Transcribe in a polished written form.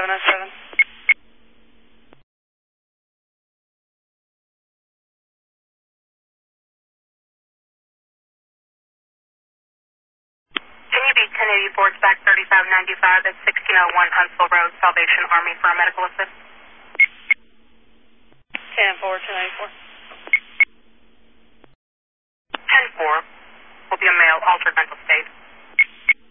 707. Can you be 1080 boards back 3595 at 1601 Huntsville Road, Salvation Army for a medical assist? 10-4, 1084.